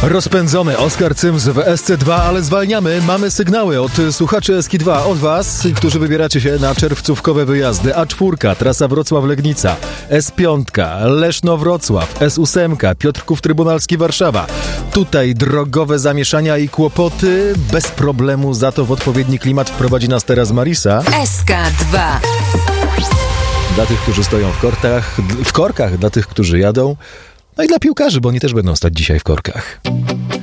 Rozpędzony Oskar Cyms w SC2, ale zwalniamy. Mamy sygnały od słuchaczy SK2, od was, którzy wybieracie się na czerwcówkowe wyjazdy. A4, trasa Wrocław-Legnica, S5, Leszno-Wrocław, S8, Piotrków Trybunalski, Warszawa. Tutaj drogowe zamieszania i kłopoty. Bez problemu, za to w odpowiedni klimat wprowadzi nas teraz Marisa. SK2. Dla tych, którzy stoją w korkach, dla tych, którzy jadą. No i dla piłkarzy, bo oni też będą stać dzisiaj w korkach.